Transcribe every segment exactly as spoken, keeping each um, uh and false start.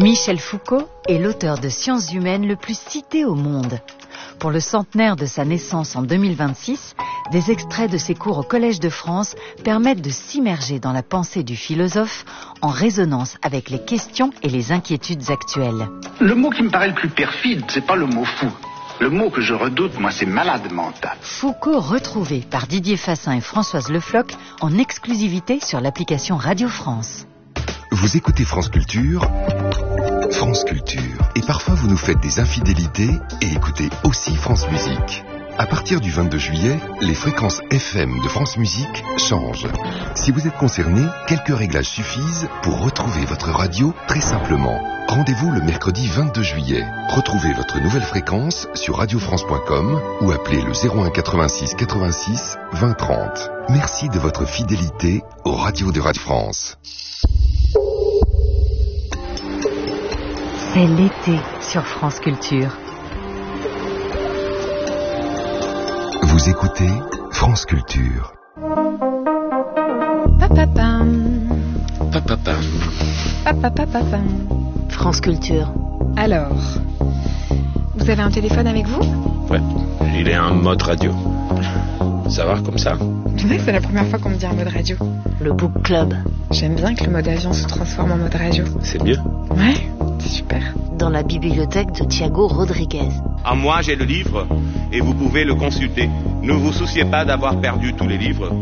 Michel Foucault est l'auteur de sciences humaines le plus cité au monde. Pour le centenaire de sa naissance en deux mille vingt-six, des extraits de ses cours au Collège de France permettent de s'immerger dans la pensée du philosophe en résonance avec les questions et les inquiétudes actuelles. Le mot qui me paraît le plus perfide, c'est pas le mot fou. Le mot que je redoute, moi, c'est malade mental. Foucault retrouvé par Didier Fassin et Françoise Le Floch en exclusivité sur l'application Radio France. Vous écoutez France Culture, France Culture. Et parfois vous nous faites des infidélités et écoutez aussi France Musique. À partir du vingt-deux juillet, les fréquences F M de France Musique changent. Si vous êtes concerné, quelques réglages suffisent pour retrouver votre radio très simplement. Rendez-vous le mercredi vingt-deux juillet. Retrouvez votre nouvelle fréquence sur radio france point com ou appelez le zéro un quatre-vingt-six quatre-vingt-six vingt trente. Merci de votre fidélité aux radios de Radio France. C'est l'été sur France Culture. Vous écoutez France Culture. Papapam. Papapam. Papapapapam. France Culture. Alors, vous avez un téléphone avec vous ? Ouais, il est en mode radio. Ça va comme ça ? Ouais, c'est la première fois qu'on me dit un mode radio. Le Book Club. J'aime bien que le mode avion se transforme en mode radio. C'est mieux ? Ouais, c'est super. Dans la bibliothèque de Thiago Rodriguez. À moi, j'ai le livre et vous pouvez le consulter. Ne vous souciez pas d'avoir perdu tous les livres.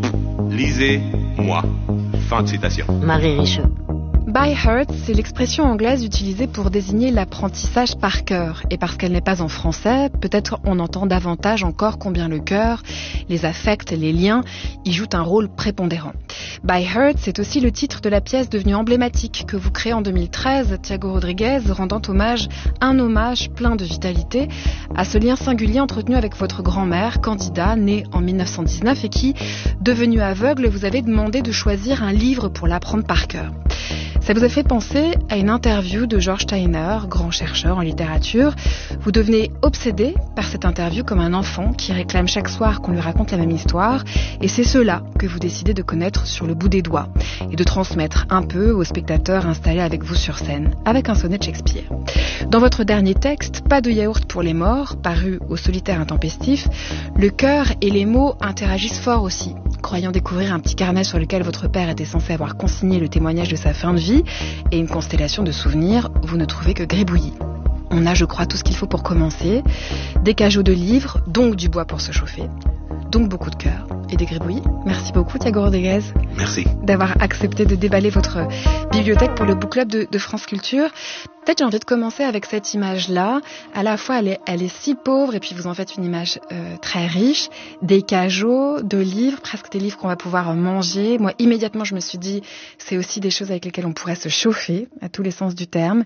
Lisez-moi. Fin de citation. Marie Richeux. By heart, c'est l'expression anglaise utilisée pour désigner l'apprentissage par cœur. Et parce qu'elle n'est pas en français, peut-être on entend davantage encore combien le cœur, les affects, les liens y jouent un rôle prépondérant. By heart, c'est aussi le titre de la pièce devenue emblématique que vous créez en deux mille treize, Thiago Rodriguez, rendant hommage, un hommage plein de vitalité, à ce lien singulier entretenu avec votre grand-mère, Candida, née en mille neuf cent dix-neuf et qui, devenue aveugle, vous avez demandé de choisir un livre pour l'apprendre par cœur. Ça vous a fait penser à une interview de George Steiner, grand chercheur en littérature. Vous devenez obsédé par cette interview comme un enfant qui réclame chaque soir qu'on lui raconte la même histoire. Et c'est cela que vous décidez de connaître sur le bout des doigts et de transmettre un peu aux spectateurs installés avec vous sur scène, avec un sonnet de Shakespeare. Dans votre dernier texte, Pas de yaourt pour les morts, paru au Solitaire intempestif, le cœur et les mots interagissent fort aussi. Croyant découvrir un petit carnet sur lequel votre père était censé avoir consigné le témoignage de sa fin de vie et une constellation de souvenirs, vous ne trouvez que gribouillis. On a, je crois, tout ce qu'il faut pour commencer. Des cajots de livres, donc du bois pour se chauffer. Donc beaucoup de cœur et des gribouillis. Merci beaucoup, Thiago Rodriguez. Merci. D'avoir accepté de déballer votre bibliothèque pour le Book Club de, de France Culture. Peut-être j'ai envie de commencer avec cette image-là. À la fois, elle est, elle est si pauvre et puis vous en faites une image euh, très riche. Des cajots, de livres, presque des livres qu'on va pouvoir manger. Moi, immédiatement, je me suis dit, c'est aussi des choses avec lesquelles on pourrait se chauffer, à tous les sens du terme.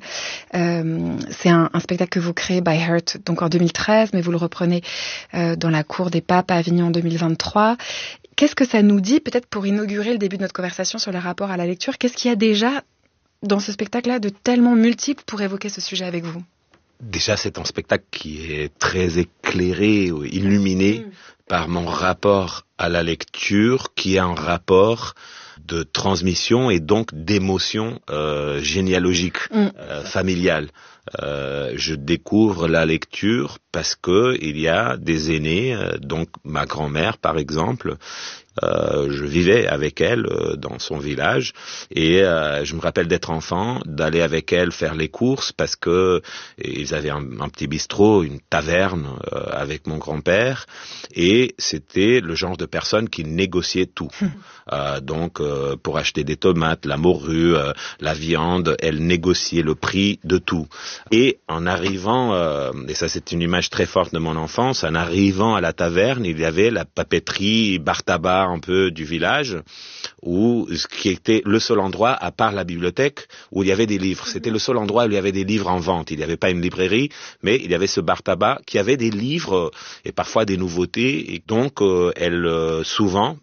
Euh, c'est un, un spectacle que vous créez, By Heart, donc en deux mille treize, mais vous le reprenez euh, dans la Cour des Papes à Avignon en deux mille vingt-trois. Qu'est-ce que ça nous dit, peut-être pour inaugurer le début de notre conversation sur le rapport à la lecture, qu'est-ce qu'il y a déjà dans ce spectacle-là de tellement multiple pour évoquer ce sujet avec vous ? Déjà, c'est un spectacle qui est très éclairé, illuminé mmh. par mon rapport à la lecture, qui est un rapport de transmission et donc d'émotion euh, généalogique, mmh. euh, familiale. Euh, je découvre la lecture parce que il y a des aînés, euh, donc ma grand-mère par exemple. Euh, je vivais avec elle euh, dans son village et euh, je me rappelle d'être enfant, d'aller avec elle faire les courses parce que ils avaient un, un petit bistrot, une taverne euh, avec mon grand-père et c'était le genre de personne qui négociait tout. euh, donc euh, pour acheter des tomates, la morue, euh, la viande, elle négociait le prix de tout. Et en arrivant, euh, et ça c'est une image très forte de mon enfance, en arrivant à la taverne, il y avait la papeterie, bar tabac un peu du village, où qui était le seul endroit, à part la bibliothèque, où il y avait des livres. C'était le seul endroit où il y avait des livres en vente. Il n'y avait pas une librairie, mais il y avait ce bar tabac qui avait des livres et parfois des nouveautés. Et donc, euh, elle, euh, souvent,